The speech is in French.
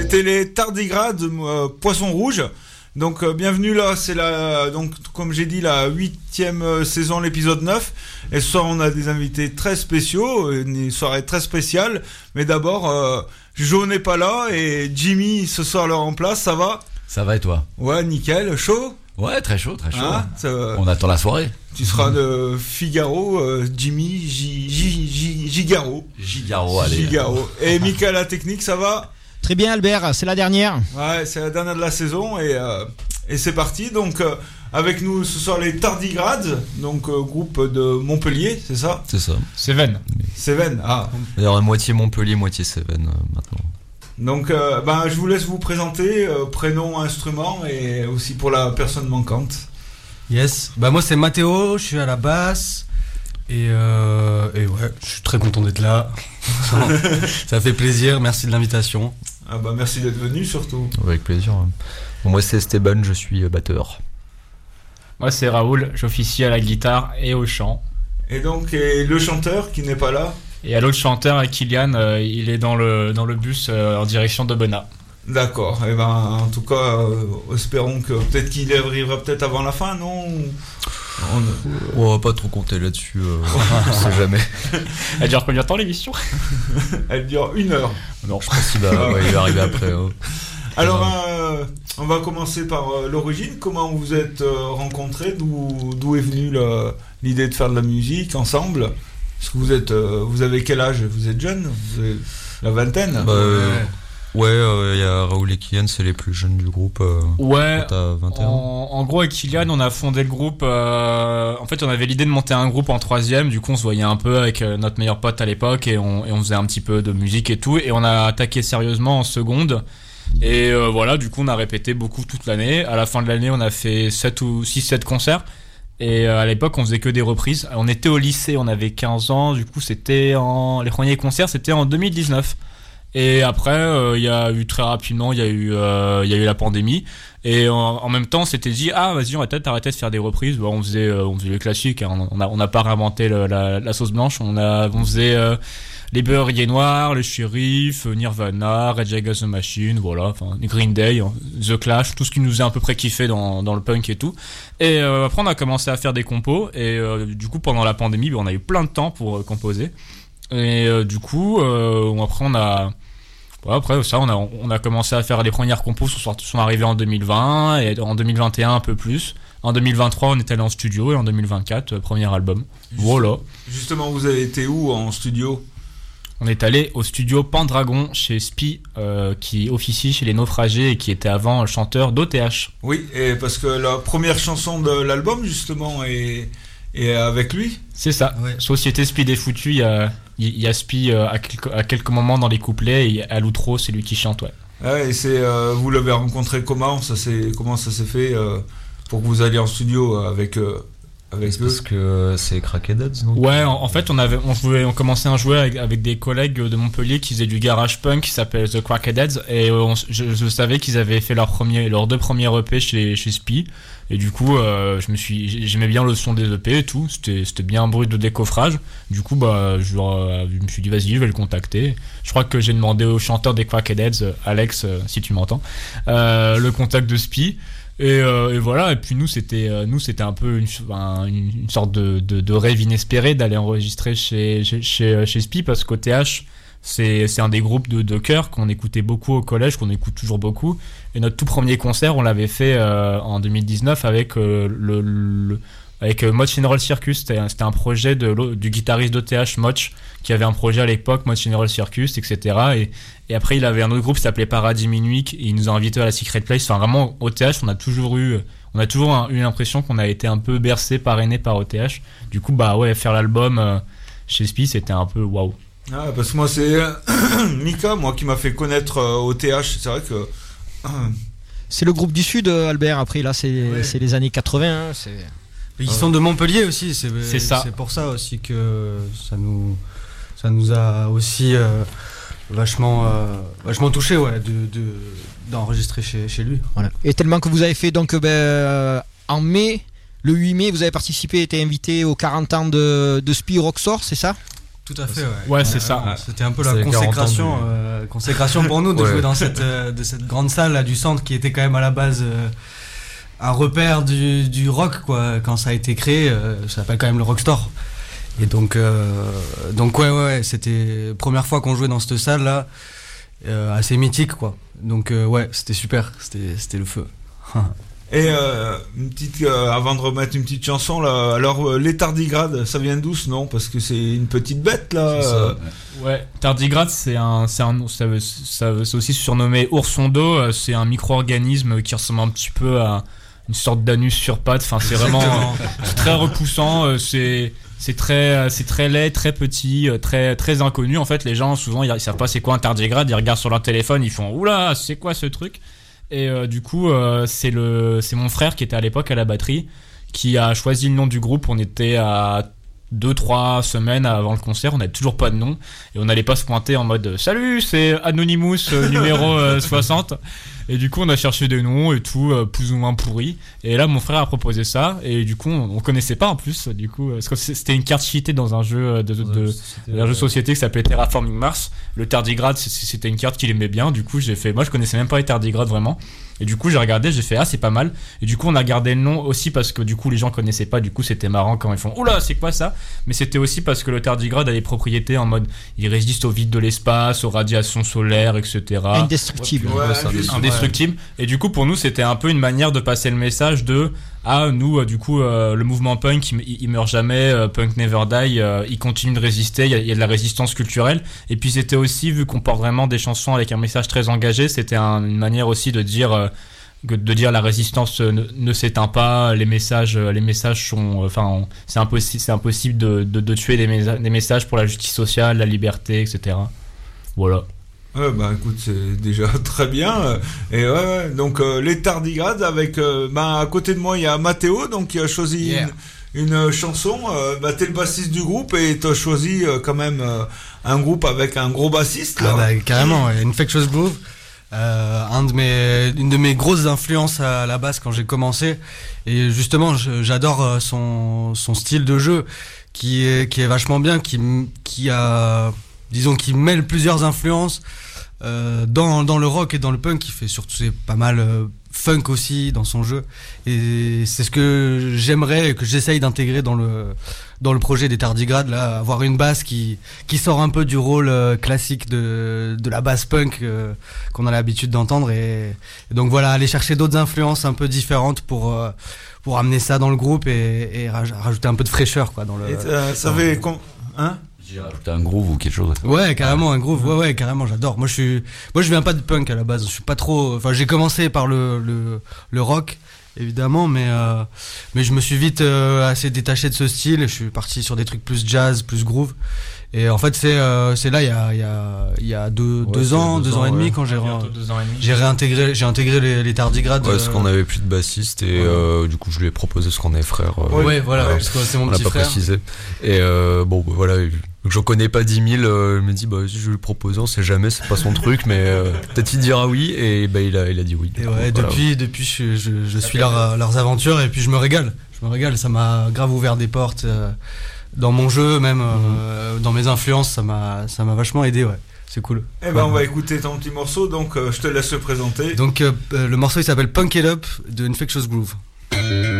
C'était les tardigrades Poisson Rouge. Donc bienvenue là, c'est donc comme j'ai dit la 8e saison, l'épisode 9. Et ce soir on a des invités très spéciaux, une soirée très spéciale. Mais d'abord, Jo n'est pas là et Jimmy ce soir le remplace, ça va ? Ça va et toi ? Ouais, nickel, chaud ? Ouais, très chaud. Hein, on attend la soirée. Tu seras de Figaro, Jimmy, Gigaro. Allez. Gigaro. Et Mika la technique, ça va ? Très bien Albert, c'est la dernière. Ouais, c'est la dernière de la saison et c'est parti. Donc avec nous ce soir les Tardigrades, donc groupe de Montpellier, c'est ça ? C'est ça. Seven, ah. D'ailleurs, moitié Montpellier, moitié Seven maintenant. Donc je vous laisse vous présenter, prénom, instrument et aussi pour la personne manquante. Yes, moi c'est Mathéo, je suis à la basse et ouais, je suis très content d'être là. Ça fait plaisir, merci de l'invitation. Ah merci d'être venu surtout. Avec plaisir. Bon, moi c'est Esteban, je suis batteur. moi c'est Raoul, j'officie à la guitare et au chant. Et donc le chanteur qui n'est pas là. Et à l'autre chanteur, Kylian, il est dans le bus en direction de Bonnat. D'accord, et en tout cas, espérons que peut-être qu'il arrivera peut-être avant la fin, non ? On va pas trop compter là-dessus, on sait jamais. Elle dure combien de temps l'émission ? Elle dure 1 heure. Non, je pense qu'il va arriver après. Alors, on va commencer par l'origine. Comment vous êtes rencontrés ? D'où est venue l'idée de faire de la musique ensemble ? Est-ce que vous avez quel âge ? Vous êtes jeune ? Vous avez la vingtaine ? Ouais, il y a Raoul et Kylian, c'est les plus jeunes du groupe. Ouais, t'as 21. En gros, avec Kylian, on a fondé le groupe. En fait, on avait l'idée de monter un groupe en 3e. Du coup, on se voyait un peu avec notre meilleur pote à l'époque et on faisait un petit peu de musique et tout. Et on a attaqué sérieusement en seconde. Et voilà, du coup, on a répété beaucoup toute l'année. À la fin de l'année, on a fait 7 concerts. Et à l'époque, on faisait que des reprises. On était au lycée, on avait 15 ans. Du coup, les premiers concerts, c'était en 2019. Et après, il y a eu très rapidement, il y a eu la pandémie. Et en même temps, on s'était dit, vas-y, on va peut-être arrêter de faire des reprises. On faisait les classiques. Hein. On n'a pas réinventé la sauce blanche. On faisait les Beurriers Noirs, les Shérifs, Nirvana, Rage Against the Machine, voilà, enfin Green Day, The Clash, tout ce qui nous faisait un peu près kiffer dans le punk et tout. Et après, on a commencé à faire des compos. Et du coup, pendant la pandémie, on a eu plein de temps pour composer. Et du coup, après on a commencé à faire les premières compos sont arrivées en 2020 et en 2021 un peu plus. En 2023, on est allé en studio et en 2024, premier album. Voilà. Justement, vous avez été où en studio ? On est allé au studio Pendragon chez Spi, qui officie chez Les Naufragés et qui était avant chanteur d'OTH. Oui, et parce que la première chanson de l'album justement est avec lui. C'est ça. Ouais. Société Spi des Foutus, il y a Spi à quelques moments dans les couplets et à l'outro, c'est lui qui chante, ouais. Ouais, et vous l'avez rencontré comment ça s'est fait pour que vous alliez en studio avec eux? Parce que c'est Cracked Heads, non ? Ouais, en fait, on commençait à jouer avec des collègues de Montpellier qui faisaient du garage punk qui s'appelle The Cracked Heads et je savais qu'ils avaient fait leurs 2 premiers EP chez Spi et du coup j'aimais bien le son des EP et tout, c'était bien brut de décoffrage. Du coup je me suis dit vas-y, je vais le contacter. Je crois que j'ai demandé au chanteur des Cracked Heads, Alex, si tu m'entends, le contact de Spi. Et voilà, et puis nous c'était un peu une sorte de rêve inespéré d'aller enregistrer chez Spi, parce qu'OTH c'est un des groupes de chœur qu'on écoutait beaucoup au collège, qu'on écoute toujours beaucoup, et notre tout premier concert on l'avait fait en 2019 avec avec Moch Roll Circus. C'était un projet du guitariste d'OTH, Moch, qui avait un projet à l'époque, Moch Roll Circus, etc. Et après, il avait un autre groupe qui s'appelait Paradis Minuit, et il nous a invités à la Secret Place. Enfin, vraiment, OTH, on a toujours eu l'impression qu'on a été un peu bercé, parrainé par OTH. Du coup, faire l'album chez Spi, c'était un peu waouh. Ah, parce que moi, c'est Mika, moi, qui m'a fait connaître OTH. C'est vrai que... C'est le groupe du Sud, Albert. Après, là, c'est les années 80. Hein, Ils sont de Montpellier aussi, c'est ça. C'est pour ça aussi que ça nous a aussi vachement touché, ouais, d'enregistrer chez lui. Voilà. Et tellement que vous avez fait donc en mai, le 8 mai, vous avez été invité aux 40 ans de Spi Roxor, c'est ça ? Tout à fait, ouais. Ouais, c'est ça. C'était un peu Ça la avait 40 ans consécration pour nous de Ouais. jouer dans cette grande salle là, du centre qui était quand même à la base un repère du rock, quoi. Quand ça a été créé, ça s'appelle quand même le Rockstore. Et donc ouais, c'était première fois qu'on jouait dans cette salle là, assez mythique, quoi. Donc ouais, c'était super, c'était le feu. Et une petite, avant de remettre une petite chanson là, alors les tardigrades, ça vient d'où ce nom? Parce que c'est une petite bête là. Ouais, tardigrade, c'est aussi surnommé ourson d'eau. C'est un micro-organisme qui ressemble un petit peu à une sorte d'anus sur pattes. Enfin, c'est vraiment c'est très repoussant. C'est très laid, très petit, très inconnu. En fait, les gens souvent ils savent pas c'est quoi un tardigrade. Ils regardent sur leur téléphone, ils font oula, c'est quoi ce truc? Et du coup, c'est mon frère qui était à l'époque à la batterie qui a choisi le nom du groupe. On était à 2-3 semaines avant le concert, on n'avait toujours pas de nom et on n'allait pas se pointer en mode salut, c'est Anonymous numéro 60. Et du coup, on a cherché des noms et tout, plus ou moins pourris. Et là, mon frère a proposé ça. Et du coup, on connaissait pas en plus. Du coup, parce que c'était une carte cheatée dans un jeu un jeu de société qui s'appelait Terraforming Mars. Le tardigrade, c'était une carte qu'il aimait bien. Du coup, moi, je connaissais même pas les tardigrades vraiment. Et du coup, j'ai regardé, j'ai fait c'est pas mal. Et du coup, on a gardé le nom aussi parce que du coup, les gens connaissaient pas. Du coup, c'était marrant quand ils font oula, c'est quoi ça? Mais c'était aussi parce que le tardigrade a des propriétés en mode il résiste au vide de l'espace, aux radiations solaires, etc. Indestructible. Ouais, Indestructible. Et du coup, pour nous, c'était un peu une manière de passer le message de nous, du coup, le mouvement punk, il meurt jamais, punk never die, il continue de résister, il y a de la résistance culturelle. Et puis, c'était aussi, vu qu'on porte vraiment des chansons avec un message très engagé, c'était une manière aussi de dire la résistance ne s'éteint pas, les messages sont, c'est impossible de tuer des messages pour la justice sociale, la liberté, etc. Voilà. Ouais, bah écoute, c'est déjà très bien. Et ouais, donc les tardigrades avec à côté de moi il y a Mathéo, donc qui a choisi une chanson. T'es le bassiste du groupe et t'as choisi quand même un groupe avec un gros bassiste là. Carrément, ouais. Infectious Groove, une de mes grosses influences à la basse quand j'ai commencé. Et justement, j'adore son style de jeu qui est vachement bien, qui mêle plusieurs influences dans le rock et dans le punk. Il fait surtout pas mal funk aussi dans son jeu, et c'est ce que j'aimerais et que j'essaye d'intégrer dans le projet des tardigrades là, avoir une basse qui sort un peu du rôle classique de la basse punk qu'on a l'habitude d'entendre, et donc voilà, aller chercher d'autres influences un peu différentes pour amener ça dans le groupe et rajouter un peu de fraîcheur, quoi, dans le. Et ça fait hein? J'ai rajouté un groove ou quelque chose. Ouais, carrément, un groove. Ouais, carrément, j'adore. Moi, je viens pas de punk à la base. Je suis pas trop. Enfin, j'ai commencé par le rock, évidemment, mais je me suis vite assez détaché de ce style. Et je suis parti sur des trucs plus jazz, plus groove. Et en fait, c'est là il y a deux ans et demi, quand j'ai intégré les tardigrades. Ouais, parce qu'on avait plus de bassiste et du coup je lui ai proposé ce qu'on est frère. Ouais, voilà, parce que c'est mon petit frère. On l'a pas précisé. Et voilà, j'en connais pas 10 000, il me dit je vais lui proposer, on sait jamais, c'est pas son truc, mais peut-être il dira oui, et il a dit oui. Et ouais, depuis je suis leurs aventures, et puis je me régale, ça m'a grave ouvert des portes. Dans mon jeu, même dans mes influences, ça m'a vachement aidé, ouais. C'est cool. Eh ben, on va écouter ton petit morceau, donc je te laisse le présenter. Donc le morceau il s'appelle Punk It Up de Infectious Groove.